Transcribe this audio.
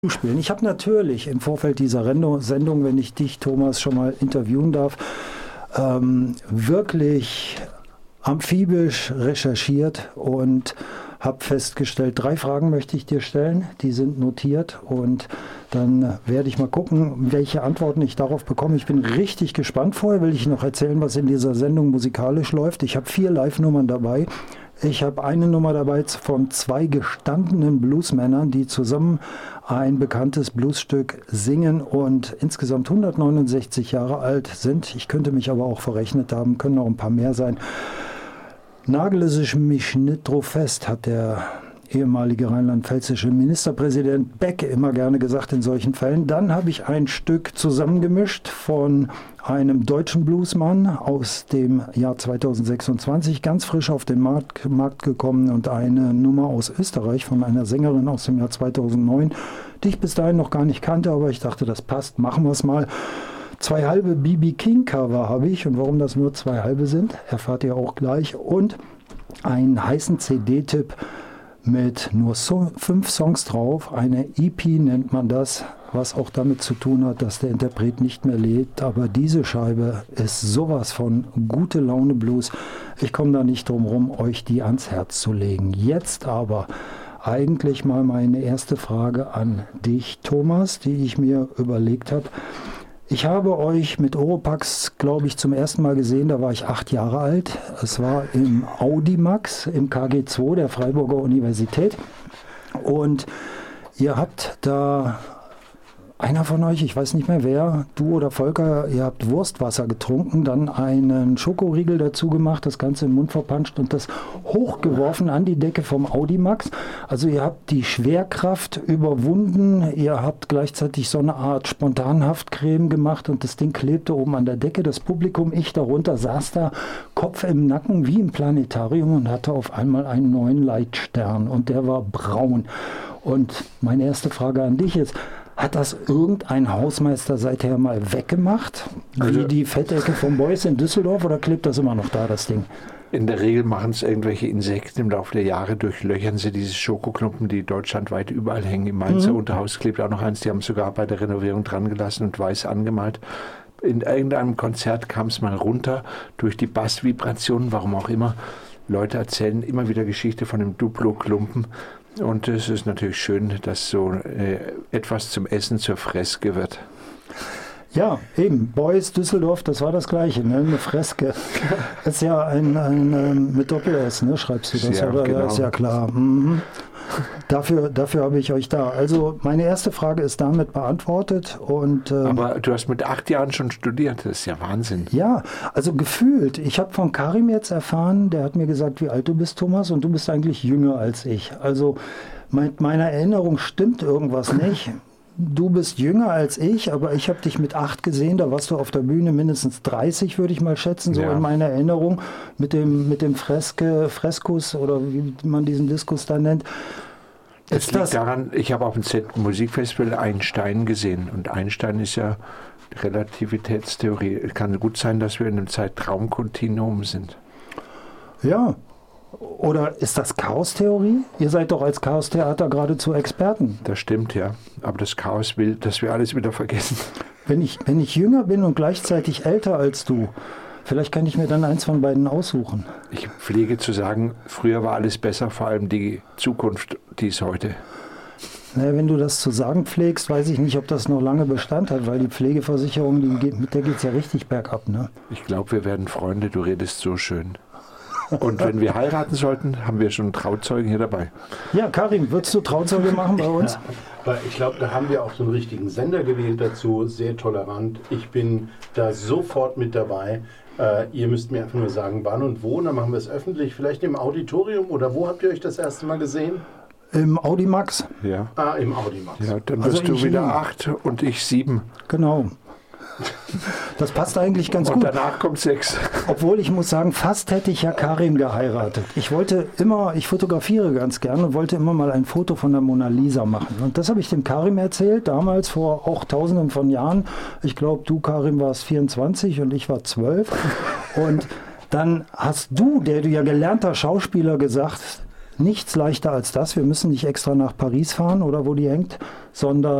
spielen. Ich habe natürlich im Vorfeld dieser Sendung, wenn ich dich, Thomas, schon mal interviewen darf, wirklich amphibisch recherchiert und habe festgestellt, 3 Fragen möchte ich dir stellen, die sind notiert und dann werde ich mal gucken, welche Antworten ich darauf bekomme. Ich bin richtig gespannt. Vorher will ich noch erzählen, was in dieser Sendung musikalisch läuft. Ich habe 4 Live-Nummern dabei. Ich habe eine Nummer dabei von 2 gestandenen Bluesmännern, die zusammen ein bekanntes Bluesstück singen und insgesamt 169 Jahre alt sind. Ich könnte mich aber auch verrechnet haben, können noch ein paar mehr sein. Nagel ich mich nicht drauf fest, hat der ehemalige rheinland-pfälzische Ministerpräsident Beck immer gerne gesagt in solchen Fällen. Dann habe ich ein Stück zusammengemischt von einem deutschen Bluesmann aus dem Jahr 2026, ganz frisch auf den Markt gekommen, und eine Nummer aus Österreich von einer Sängerin aus dem Jahr 2009, die ich bis dahin noch gar nicht kannte, aber ich dachte, das passt, machen wir es mal. 2 halbe B.B. King Cover habe ich, und warum das nur 2 halbe sind, erfahrt ihr auch gleich, und einen heißen CD-Tipp mit nur 5 Songs drauf. Eine EP nennt man das, was auch damit zu tun hat, dass der Interpret nicht mehr lebt. Aber diese Scheibe ist sowas von gute Laune Blues. Ich komme da nicht drum rum, euch die ans Herz zu legen. Jetzt aber eigentlich mal meine erste Frage an dich, Thomas, die ich mir überlegt habe. Ich habe euch mit Oropax, glaube ich, zum ersten Mal gesehen, da war ich 8 Jahre alt. Es war im Audimax, im KG2 der Freiburger Universität. Und ihr habt da, einer von euch, ich weiß nicht mehr wer, du oder Volker, ihr habt Wurstwasser getrunken, dann einen Schokoriegel dazu gemacht, das Ganze im Mund verpanscht und das hochgeworfen an die Decke vom Audimax. Also ihr habt die Schwerkraft überwunden, ihr habt gleichzeitig so eine Art Spontanhaftcreme gemacht und das Ding klebte oben an der Decke. Das Publikum, ich darunter, saß da Kopf im Nacken wie im Planetarium und hatte auf einmal einen neuen Leitstern und der war braun. Und meine erste Frage an dich ist, hat das irgendein Hausmeister seither mal weggemacht? Wie die Fettecke vom Beuys in Düsseldorf, oder klebt das immer noch da, das Ding? In der Regel machen es irgendwelche Insekten. Im Laufe der Jahre durchlöchern sie diese Schokoknoppen, die deutschlandweit überall hängen. Im Mainzer Unterhaus klebt auch noch eins. Die haben es sogar bei der Renovierung dran gelassen und weiß angemalt. In irgendeinem Konzert kam es mal runter durch die Bassvibrationen, warum auch immer. Leute erzählen immer wieder Geschichte von dem Duplo-Klumpen. Und es ist natürlich schön, dass so etwas zum Essen zur Freske wird. Ja, eben. Beuys, Düsseldorf, das war das Gleiche, ne? Eine Freske. Das ist ja ein mit Doppel-S, ne? Schreibst du das, ja, oder? Genau. Ja, ist ja klar. Mhm. Dafür habe ich euch da. Also meine erste Frage ist damit beantwortet. Und, aber du hast mit 8 Jahren schon studiert, das ist ja Wahnsinn. Ja, also gefühlt. Ich habe von Karim jetzt erfahren, der hat mir gesagt, wie alt du bist, Thomas, und du bist eigentlich jünger als ich. Also mit meiner Erinnerung stimmt irgendwas nicht. Du bist jünger als ich, aber ich habe dich mit 8 gesehen, da warst du auf der Bühne mindestens 30, würde ich mal schätzen, so ja. In meiner Erinnerung, mit dem Freskus oder wie man diesen Diskus da nennt. Das liegt daran, ich habe auf dem Musikfestival Einstein gesehen, und Einstein ist ja Relativitätstheorie. Es kann gut sein, dass wir in einem Zeitraumkontinuum sind. Ja. Oder ist das Chaostheorie? Ihr seid doch als Chaostheater geradezu Experten. Das stimmt, ja. Aber das Chaos will, dass wir alles wieder vergessen. Wenn ich jünger bin und gleichzeitig älter als du, vielleicht kann ich mir dann eins von beiden aussuchen. Ich pflege zu sagen, früher war alles besser, vor allem die Zukunft, die ist heute. Naja, wenn du das zu sagen pflegst, weiß ich nicht, ob das noch lange Bestand hat, weil die Pflegeversicherung, mit der geht es ja richtig bergab, ne? Ich glaube, wir werden Freunde, du redest so schön. Und wenn wir heiraten sollten, haben wir schon Trauzeugen hier dabei. Ja, Karim, würdest du Trauzeuge machen bei uns? Ja, ich glaube, da haben wir auch so einen richtigen Sender gewählt dazu, sehr tolerant. Ich bin da sofort mit dabei. Ihr müsst mir einfach nur sagen, wann und wo, dann machen wir es öffentlich. Vielleicht im Auditorium, oder wo habt ihr euch das erste Mal gesehen? Im Audimax. Ja. Im Audimax. Ja, dann wirst du wieder 8 und ich 7. Genau. Das passt eigentlich ganz gut. Und danach kommt 6. Obwohl, ich muss sagen, fast hätte ich ja Karim geheiratet. Ich fotografiere ganz gerne und wollte immer mal ein Foto von der Mona Lisa machen. Und das habe ich dem Karim erzählt, damals vor auch tausenden von Jahren. Ich glaube, du, Karim, warst 24 und ich war 12. Und dann hast du, der du ja gelernter Schauspieler, gesagt, nichts leichter als das. Wir müssen nicht extra nach Paris fahren oder wo die hängt, sondern